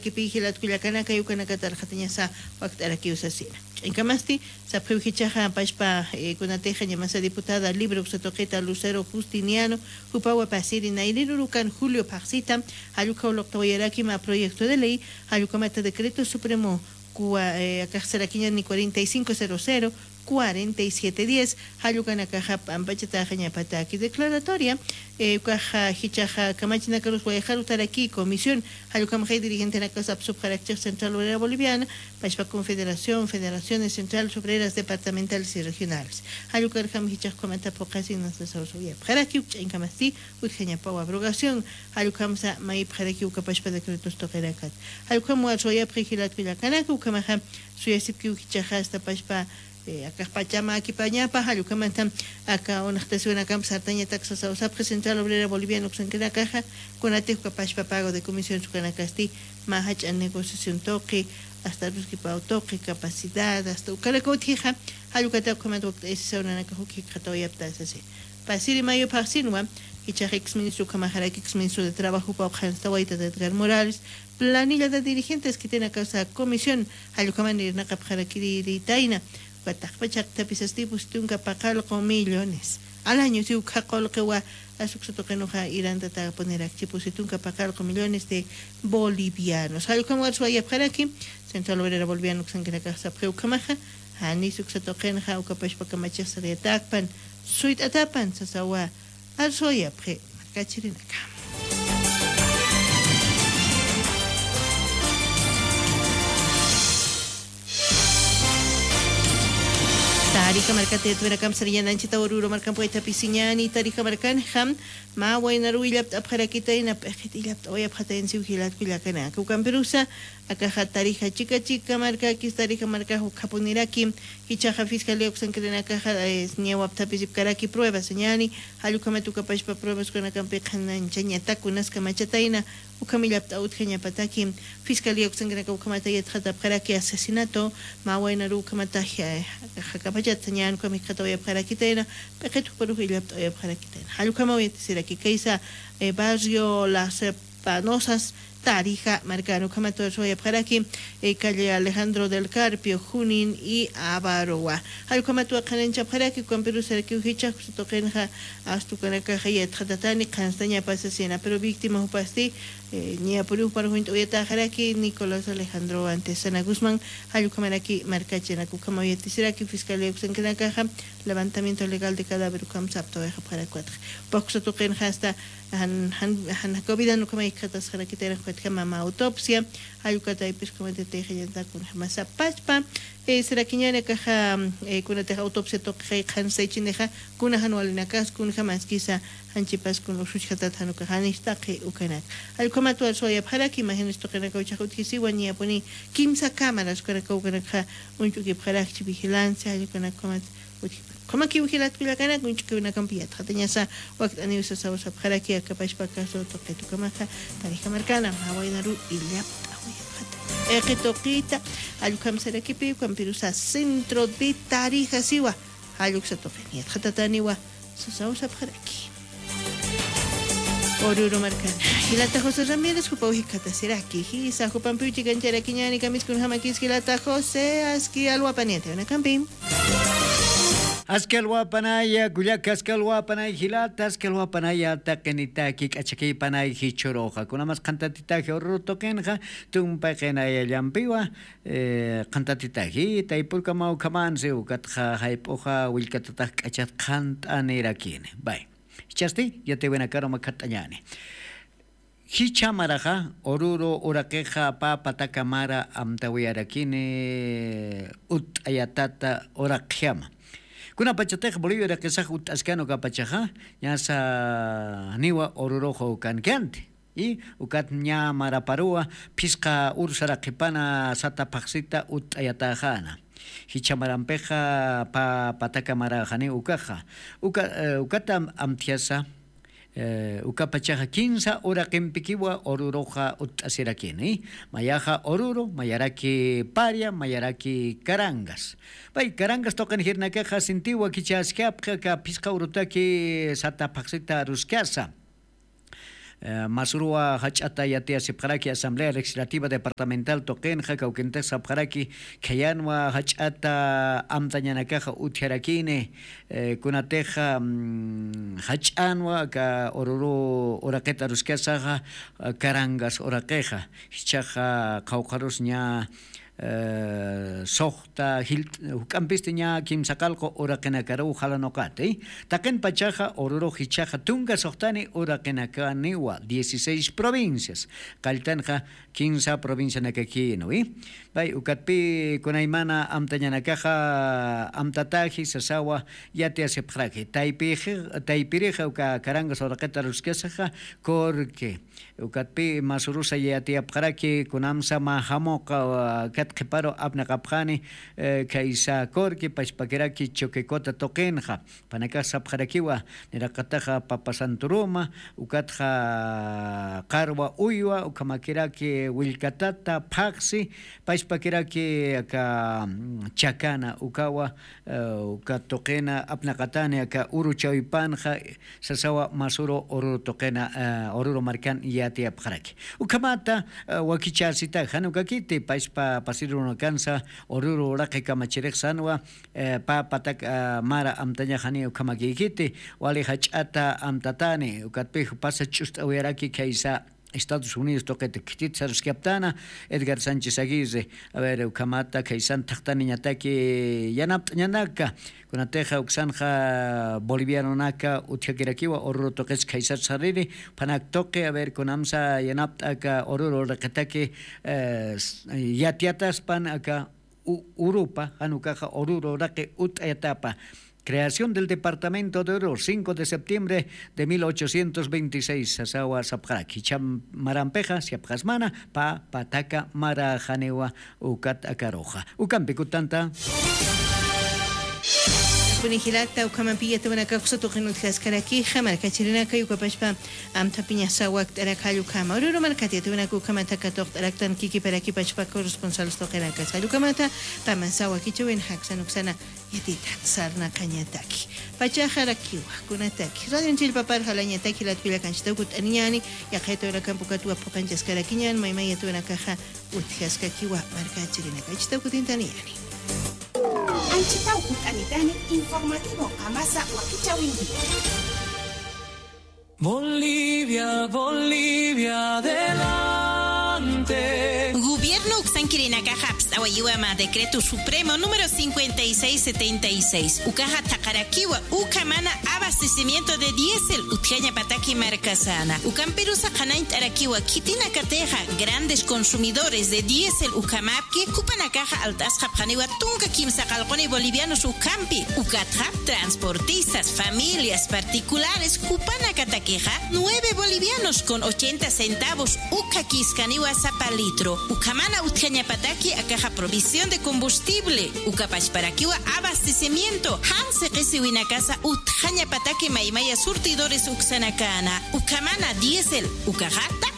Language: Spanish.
kipi hilat kulakana kayu kana katar khatiñasa waqtara kiusasina inkamasti saphichaja pashpa kunateja llamasa diputada libre usatoqueta Lucero Justiniano upawa pasiri nairirukan Julio Paxita aluka oloctoyeraki ma proyecto de ley alukamata decreto supremo Acasaraquiña ni 4500 4710 Hayukana Caja Pampachata Pataki declaratoria Caja Hichaja Camachina Carlos Guayajar Utaraki Comisión Hayukam Hay dirigente en la Casa Subcaracter Central Obrera Boliviana Pachpa Confederación Federaciones Centrales Obreras Departamentales y Regionales Hayukar Ham Hichaj Comenta Pocasi Nasasoya Jaraki en Camasti Utgeña Pau Abrogación Hayukamsa Maip Jaraki Ukapashpa Decretos Tokerakat Hayukam Wasoya Pregilat Vilacana Ukamaha Suyasipki Hichaja hasta Pashpa acá Pachama aquí Pañapa Hayukamantam acá una estación acá Sartaña Taxa Sausa Central Obrera Boliviana Uxanquera Caja con Atejo Pashpa Pago de Comisión Sucanacasti Mahach en negociación toque hasta Ruski Pau toque capacidad hasta Ucaracotija Hayukata Comando esa una Nakahuki Katoyapta así Pasiri Mayo Parsinua Hicha ex ministro Kamajaraki ex ministro de Trabajo Pau Hanstawaita de Edgar Morales planilla de dirigentes que tiene a causa comisión Hayukamanir Nakapjarakiri de Itaina Patakpachak tapisasti pustunka pakal con millones. Al año si ukakol que wa asuksoto que no ha irán a poner aquí pustunka pakal con millones de bolivianos. Algo como su ayap aquí, Central Obrera Boliviano que se casa preukamaja, hani suksoto que no ha ukapash pakamachas de atakpan, suit atapan sasawa al soya pre marcachirinaka. Tarika markate tuera kam sariyan anchita oruro markan poeta pisiñani tarika markan ham ma waina ruilap apharakita ina pekhitilap oya phaten siuhilat kulakana kukan perusa akaja tarija chica marka kis tarika marka kapuniraki hichaja fiscalía uxankrena caja niawap tapisip karaki pruebas señani halukama tukapashpa pruebas con akampe khanan chañata kunas kamachataina ukamilap tautgeña pataki fiscalía uxankrena ukamata yatkhata karaki asesinato ma waina ru kamata kapachat señan kamikata oya parakitena peketu paruhilap oya parakitena halukama yetisiraki kaisa barrio Las Panosas Tarija Marcano Kamato Soya Paraki calle Alejandro del Carpio Junín y Avaroa Halcomatua Canencha Paraki con Perú Serki Hicha Tokenja Astucanaka Hayet Hatatani Canstaña Pasasena pero víctima Upasti ni a Perú para Junto Yeta Haraki Nicolás Alejandro ante Sana Guzmán Halcomaraki Marcachena Kukamoyeti Seraki Fiscalía Uxankanaka levantamiento legal de cadáver Kamsapto para 4 Boxo Tokenja hasta han COVID no como ikatas harakitera kama autopsia ayukata episcomete tejeñanta con masa pachpa será quiñana caja con la autopsia toque han sechineja kuna hanualina kas kun jamás quizá hanchipas con los suchatat hanu kahanista que ukanak al comatu al soya para que imagines toque na caucha kisi wania poni kimsa cámaras con ka un chuki para vigilancia ayukana comat como que vigilat kulakana kun chuki una campiat hatanya sa waqt ani usa sa para que capaz para caso toque tu kamaja tarija marcana hawainaru ilyap Toquita, Alukam Serakipi, Campirusa, Centro de Tarija Siwa, Aluksa Tokenia, Hatataniwa, Susausa Paraki. Oruro Marcana, Hilata José Ramírez, Jupauhicata Seraki, Hisa, Jupampuchi, Ganchera Quiñani, Camis con Hamakis, Hilata José, Aski Alua Paniente, una campim. Askelwa panaya gulak askelwa panay hilata askelwa panaya takenita kik achaki panay hichoroja kuna mas kantatita horruto kenja tumpa kenaya lampiwa kantatita hi taipurka mau kamanse ukatja haipoja wilkatata kachat kant anerakine bai chasti ya te buena caro makatañane Hichamaraja oruro urakeja pa patakamara amtawiarakine ut ayatata orakhiama Kuna pachatej Bolivia que sa ascano capachaja ya sa niwa orurojo canqueante y ukat nya maraparua pisca ursara kipana sata paxita ut ayatajana hichamarampeja pa pataka marajani ukaja ukata amtiasa ukapachaja 15 hora kempikiwa oruroja ut asirakini mayaja oruro mayaraki paria mayaraki karangas bai karangas tocan hirna queja sintiwa kichaskapka ka pisca urutaki sata paxita ruskasa Masurua hachata yatia sipkaraki Asamblea Legislativa Departamental Tokenja Cauquentes Sapkaraki Kayanwa hachata amtañanakaja utjarakine kunateja hachanwa ka oruro oraketa ruskesaja karangas orakeja hichaja kaukarus ña sohta hukampiste ña kimsakalko orakenakaru jalanokate taken pachaja oruro hichaja tunga sohtani orakenakaniwa 16 provincias kaltanja 15 provincia nakakino bay ukatpi kunaymana amtañanakaja amtataji sasawa yate asepjraje taipirija uka karangas oraketa ruskesaja korke ukatpi masurusa yate apjaraki kunamsa mahamoka katqiparo apnaqapjani kaisa korki pachpakiraki choquecota tokenja panaka sapjarakiwa niraqataja papasanturuma ukatja qarwa uywa ukamakiraki wilkatata paqsi pachpakiraki aka chakana ukawa ukatokena apnaqatani aka uruchawipanja sasawa masuro oruro tokena oruro markan yati apjaraki ukamata wakichasita hanukakiti pachpa pasiruna kansa oruro oraqi kamachirek sanwa papatak mara amtaña hani ukamakikiti wali hachata amtatani ukatpiju pasa chusta uyaraki kaisa Estados Unidos toquete kititsarus captana Edgar Sánchez Aguirre a ver ukamata kaisan tahtani ñataki yanaka kunateja uksanja boliviano naka utjakirakiwa oruro toques kaisar sariri panak toque a ver kunamsa yanaptaka oruro rakataki yatiatas pan aka Urupa hanukaja oruro rake utayatapa. Creación del Departamento de Oro, 5 de septiembre de 1826, Sasawa Sapjaki, Chamarampeja, Siapjasmana, Pataka, Marajanewa, Ukat Akaroja. Ukampikutanta. Punihilakta ukamapilla tawanaka kusatuqinut kaskaraki markachirinaqa yukapashpa amtapiña sawak tarakallukama ururu markati tawanaka ukamataka toqtaraktan kikiparaki pachpa corresponsales toqinaka sallukamata paman sawakichawin haksanuksana yatita sarna kañataki pachajarakiwa kunataki radio chilpapar halañataki latpilakanchitaukut aniñani yaqayta wanakampukatua puqanchaskarakiñan maymaya tawanakaja utkaskakiwa markachirinaqa ichitaukutintaniñani Anchitaucut anitani informativo Amasa Huaquichawinti. Bolivia, Bolivia, adelante. Gobierno Uxanquirinaca Haps, Awayuama, Decreto Supremo número 5676. Ucaja Takarakiwa, Ucamana, abastecimiento de diésel, Utjaña Pataki Marcasana. Ucamperusa Hanaint Arakiwa, Kitina Cateja, grandes consumidores de diésel, Ucamapki, Cupanakaja Altasja Paniwa, Tunca Kimsa Calcone bolivianos Ucampi, Ucatja, transportistas, familias particulares, Cupanacataqueja, 9 bolivianos con 80 centavos, Ucaquiscaniwa Zapalitro. Ucamana Utjaña Pataki, Acaja provisión de combustible, Ucapachparakiwa abastecimiento, Hanse Kesiwina Casa, Utjaña Pataki Maimaya surtidores Uxanacana, Ucamana diésel, Ucajata.